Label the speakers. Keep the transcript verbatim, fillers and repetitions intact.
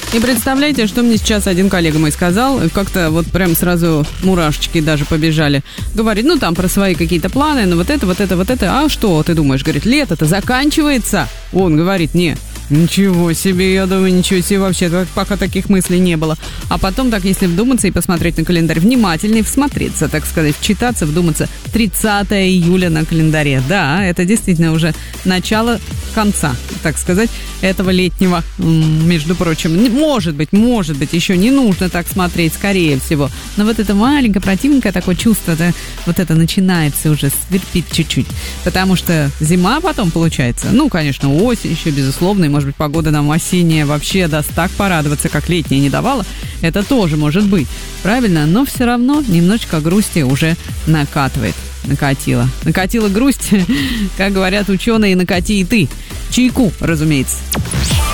Speaker 1: И представляете, что мне сейчас один коллега мой сказал, как-то вот прям сразу мурашечки даже побежали. Говорит, ну там про свои какие-то планы, ну вот это, вот это, вот это. А что ты думаешь? Говорит, лето-то заканчивается. Он говорит, не. Ничего себе, я думаю, ничего себе вообще, пока таких мыслей не было. А потом, так, если вдуматься и посмотреть на календарь, внимательнее всмотреться, так сказать, вчитаться, вдуматься, тридцатое июля на календаре. Да, это действительно уже начало конца, так сказать, этого летнего, между прочим. Может быть, может быть, еще не нужно так смотреть, скорее всего. Но вот это маленькое, противненькое такое чувство, да, вот это начинается уже сверпить чуть-чуть. Потому что зима потом получается, ну, конечно, осень еще, безусловно, и, может быть, погода нам осенняя вообще даст так порадоваться, как летняя не давала. Это тоже может быть, правильно? Но все равно немножечко грусти уже накатывает. Накатила. Накатила грусть, как говорят ученые, накати и ты. Чайку, разумеется.